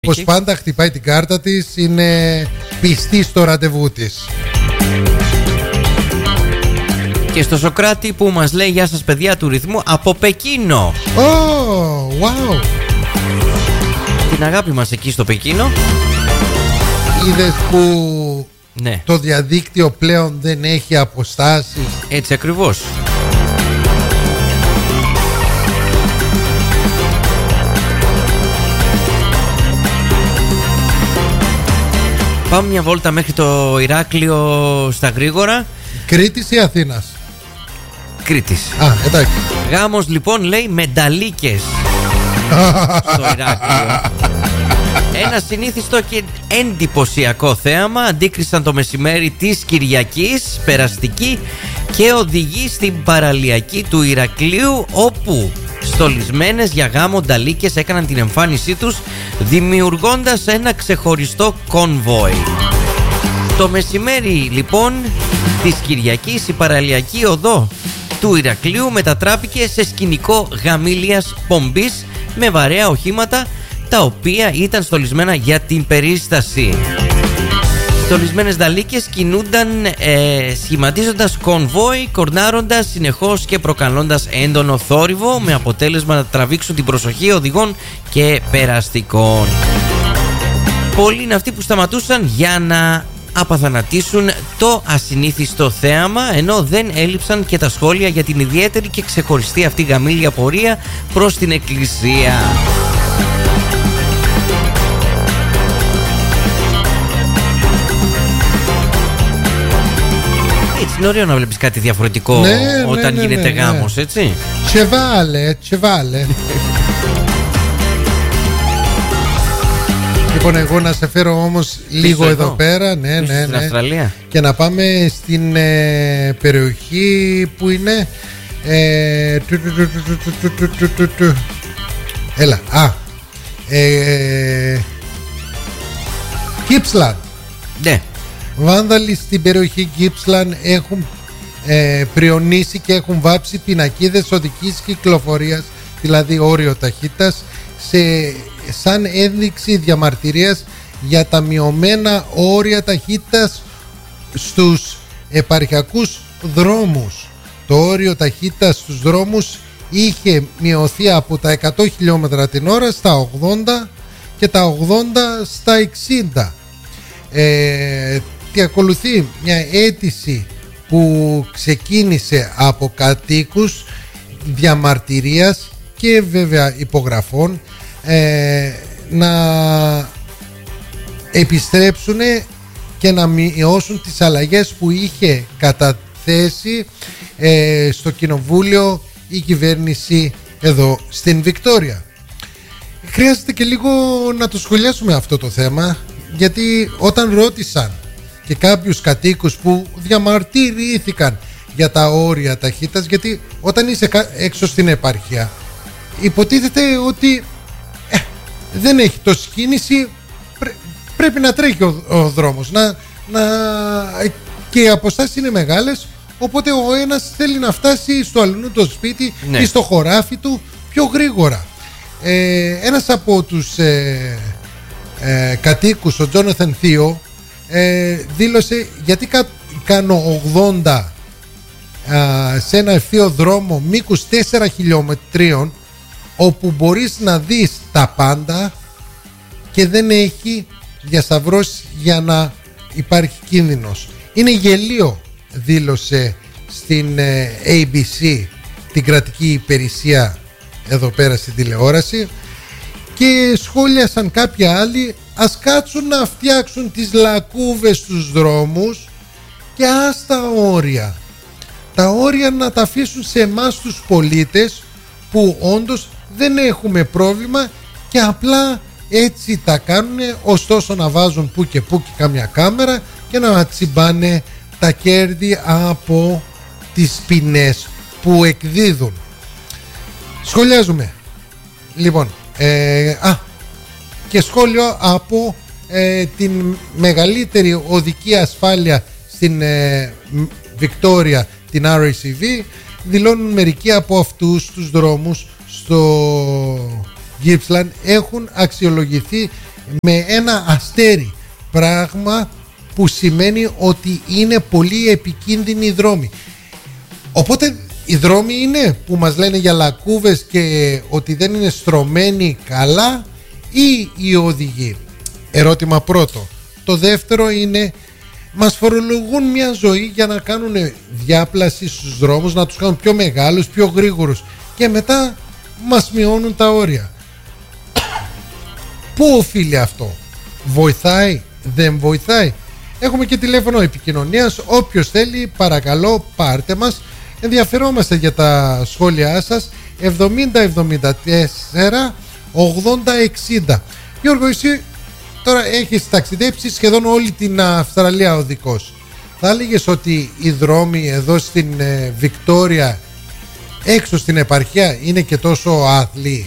Όπως πάντα χτυπάει την κάρτα της, είναι πιστή στο ραντεβού της. Και στο Σοκράτη που μας λέει «Γεια σας παιδιά του ρυθμού» από Πεκίνο. Oh, wow. Την αγάπη μας εκεί στο Πεκίνο. Είδες που ναι, το διαδίκτυο πλέον δεν έχει αποστάσεις. έτσι ακριβώς. Πάμε μια βόλτα μέχρι το Ηράκλειο στα γρήγορα. Κρήτης ή Αθήνας? Κρήτης. Εντάξει. Γάμος λοιπόν, λέει, με νταλίκες στο Ηράκλειο. Ένα συνήθιστο και εντυπωσιακό θέαμα αντίκρισαν το μεσημέρι της Κυριακής περαστική και οδηγεί στην παραλιακή του Ηρακλείου, όπου στολισμένες για γάμο νταλίκες έκαναν την εμφάνισή τους, δημιουργώντας ένα ξεχωριστό κονβόι. Το μεσημέρι λοιπόν της Κυριακής η παραλιακή οδό του Ηρακλείου μετατράπηκε σε σκηνικό γαμήλιας πομπής με βαρέα οχήματα, τα οποία ήταν στολισμένα για την περίσταση. Στολισμένες νταλίκες κινούνταν σχηματίζοντας κονβόι, κορνάροντας συνεχώς και προκαλώντας έντονο θόρυβο, με αποτέλεσμα να τραβήξουν την προσοχή οδηγών και περαστικών. Πολλοί είναι αυτοί που σταματούσαν για να απαθανατήσουν το ασυνήθιστο θέαμα, ενώ δεν έλειψαν και τα σχόλια για την ιδιαίτερη και ξεχωριστή αυτή γαμήλια πορεία προς την εκκλησία. Έτσι είναι ωραίο να βλέπεις κάτι διαφορετικό όταν γίνεται γάμος, έτσι. Τσεβάλε. Λοιπόν, εγώ να σε φέρω όμως λίγο εδώ πέρα. Ναι. Στην Αυστραλία. Και να πάμε στην περιοχή που είναι έλα. Gippsland. Ναι. Βάνδαλοι στην περιοχή Gippsland έχουν πριονίσει και έχουν βάψει πινακίδες οδικής κυκλοφορίας, δηλαδή όριο ταχύτητας, σαν ένδειξη διαμαρτυρίας για τα μειωμένα όρια ταχύτητας στους επαρχιακούς δρόμους. Το όριο ταχύτητας στους δρόμους είχε μειωθεί από τα 100 χιλιόμετρα την ώρα στα 80 και τα 80 στα 60. Και ακολουθεί μια αίτηση που ξεκίνησε από κατοίκους διαμαρτυρίας και βέβαια υπογραφών να επιστρέψουν και να μειώσουν τις αλλαγές που είχε καταθέσει στο κοινοβούλιο η κυβέρνηση εδώ στην Βικτόρια. Χρειάζεται και λίγο να το σχολιάσουμε αυτό το θέμα, γιατί όταν ρώτησαν και κάποιους κατοίκους που διαμαρτυρήθηκαν για τα όρια ταχύτητας, γιατί όταν είσαι έξω στην επαρχία υποτίθεται ότι δεν έχει τόση κίνηση, πρέπει να τρέχει ο δρόμος και οι αποστάσεις είναι μεγάλες, οπότε ο ένας θέλει να φτάσει στο αλλού το σπίτι ή στο χωράφι του πιο γρήγορα. Ένας από τους κατοίκους, ο Τζόναθαν Θείο, δήλωσε γιατί κάνω 80 σε ένα ευθείο δρόμο μήκους 4 χιλιομετρίων, όπου μπορείς να δεις τα πάντα και δεν έχει διασταυρώσεις για να υπάρχει κίνδυνος. Είναι γελίο, δήλωσε στην ABC, την κρατική υπηρεσία εδώ πέρα στην τηλεόραση, και σχόλιασαν κάποιοι άλλοι, ας κάτσουν να φτιάξουν τις λακκούβες στους δρόμους και ας τα όρια. Τα όρια να τα αφήσουν σε εμάς τους πολίτες, που όντως δεν έχουμε πρόβλημα και απλά έτσι τα κάνουν, ωστόσο να βάζουν που και που και κάμια κάμερα και να τσιμπάνε τα κέρδη από τις ποινές που εκδίδουν. Σχολιάζουμε λοιπόν και σχόλιο από την μεγαλύτερη οδική ασφάλεια στην Βικτόρια, την RACV. Δηλώνουν μερικοί από αυτούς τους δρόμους στο Gippsland έχουν αξιολογηθεί με ένα αστέρι, πράγμα που σημαίνει ότι είναι πολύ επικίνδυνοι οι δρόμοι. Οπότε οι δρόμοι είναι που μας λένε για λακκούβες και ότι δεν είναι στρωμένοι καλά, ή οι οδηγοί? Ερώτημα πρώτο. Το δεύτερο είναι, μας φορολογούν μια ζωή για να κάνουν διάπλαση στους δρόμους, να τους κάνουν πιο μεγάλους, πιο γρήγορους, και μετά μας μειώνουν τα όρια. Πού οφείλει αυτό? Βοηθάει? Δεν βοηθάει? Έχουμε και τηλέφωνο επικοινωνίας. Όποιος θέλει, παρακαλώ, πάρτε μας. Ενδιαφερόμαστε για τα σχόλιά σας. 70-74 80-60. Γιώργο, εσύ τώρα έχεις ταξιδέψει σχεδόν όλη την Αυστραλία οδικός. Θα έλεγες ότι οι δρόμοι εδώ στην Βικτόρια, έξω στην επαρχία, είναι και τόσο άθλιοι?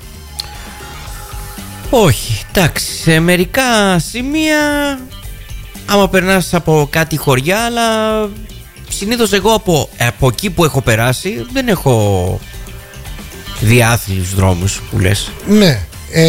Όχι, εντάξει, σε μερικά σημεία άμα περνάς από κάτι χωριά, αλλά συνήθως εγώ από εκεί που έχω περάσει δεν έχω διάθλιους δρόμους που λες. Ναι,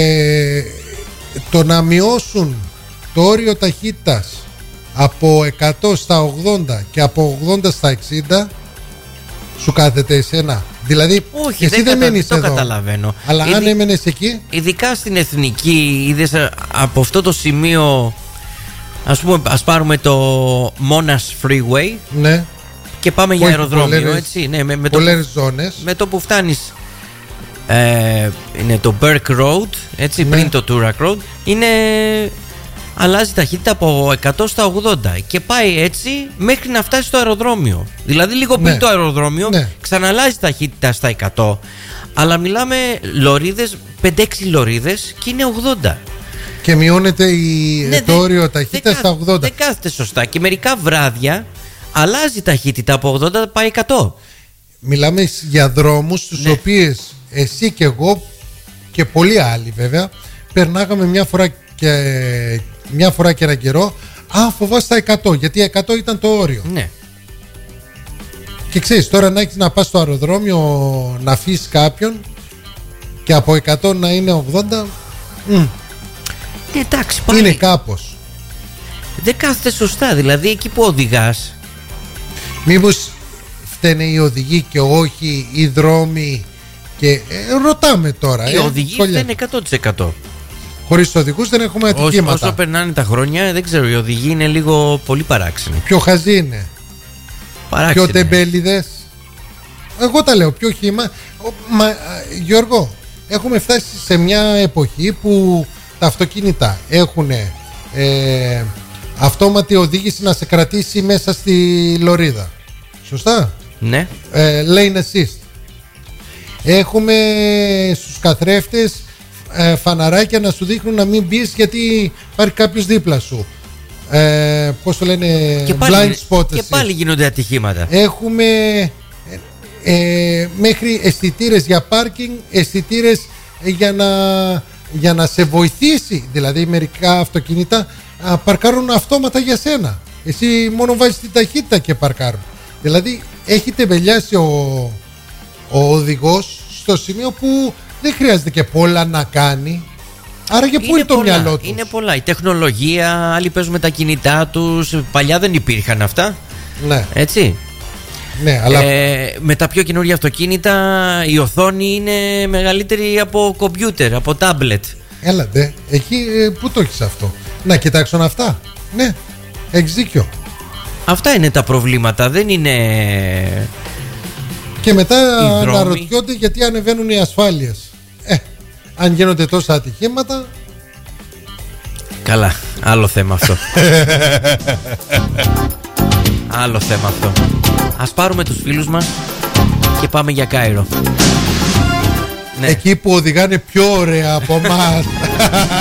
το να μειώσουν το όριο ταχύτητας από 100 στα 80 και από 80 στα 60 σου κάθεται εσένα? Δηλαδή, όχι, εσύ δεν μένεις το εδώ, καταλαβαίνω. Αλλά αν έμενες εκεί, ειδικά στην εθνική, είδες από αυτό το σημείο, ας πάρουμε το Monash Freeway, ναι, και πάμε για αεροδρόμιο, έτσι, ναι, με ζώνες. Με το που φτάνεις, είναι το Burke Road, έτσι, ναι, πριν το Toorak Road, αλλάζει ταχύτητα από 100 στα 80 και πάει έτσι μέχρι να φτάσει στο αεροδρόμιο. Δηλαδή λίγο πριν, ναι, το αεροδρόμιο, ναι, ξαναλάζει ταχύτητα στα 100. Αλλά μιλάμε λωρίδες, 5-6 λωρίδες, και είναι 80. Και μειώνεται το όριο ταχύτητα στα 80. Δεν κάθεται σωστά. Και μερικά βράδια αλλάζει ταχύτητα από 80 πάει 100. Μιλάμε για δρόμους στους, ναι, οποίους εσύ και εγώ και πολλοί άλλοι βέβαια περνάγαμε μια φορά και ένα καιρό. Φοβάσαι τα 100, γιατί 100 ήταν το όριο. Ναι. Και ξέρεις, τώρα να έχεις να πας στο αεροδρόμιο να αφήσεις κάποιον και από 100 να είναι 80, εντάξει, πάλι είναι κάπως. Δεν κάθεται σωστά, δηλαδή εκεί που οδηγάς. Μήπως φταίνε οι οδηγοί και όχι οι δρόμοι? Και ρωτάμε τώρα. Οι οδηγοί φταίνε 100%. Χωρίς τους οδηγούς δεν έχουμε ατυχήματα. Όσο περνάνε τα χρόνια, δεν ξέρω, οι οδηγοί είναι λίγο πολύ παράξενοι. Πιο χαζοί είναι. Πιο τεμπέληδες. Εγώ τα λέω, πιο χύμα. Γιώργο, έχουμε φτάσει σε μια εποχή που τα αυτοκίνητα έχουν αυτόματη οδήγηση να σε κρατήσει μέσα στη λωρίδα. Σωστά? Ναι. Lane assist. Έχουμε στους καθρέφτες φαναράκια να σου δείχνουν να μην μπεις γιατί υπάρχει κάποιος δίπλα σου. Πώς το λένε, blind spot. Και πάλι γίνονται ατυχήματα. Έχουμε μέχρι αισθητήρες για πάρκινγκ, αισθητήρες για να σε βοηθήσει. Δηλαδή μερικά αυτοκίνητα παρκάρουν αυτόματα για σένα. Εσύ μόνο βάζεις την ταχύτητα και παρκάρουν. Δηλαδή έχει τεμπελιάσει ο οδηγός στο σημείο που δεν χρειάζεται και πολλά να κάνει. Άρα για πού είναι το μυαλό του? Είναι πολλά. Η τεχνολογία, άλλοι παίζουν με τα κινητά τους. Παλιά δεν υπήρχαν αυτά. Ναι. Έτσι. Ναι, αλλά με τα πιο καινούργια αυτοκίνητα η οθόνη είναι μεγαλύτερη από κομπιούτερ, από τάμπλετ. Έλατε, εκεί πού το έχεις αυτό? Να κοιτάξουν αυτά. Ναι, έχεις δίκιο. Αυτά είναι τα προβλήματα, δεν είναι. Και μετά αναρωτιόνται γιατί ανεβαίνουν οι ασφάλειες. Αν γίνονται τόσα ατυχήματα. Καλά, άλλο θέμα αυτό. Άλλο θέμα αυτό. Ας πάρουμε τους φίλους μας και πάμε για Κάιρο. Ναι. Εκεί που οδηγάνε πιο ωραία από εμάς.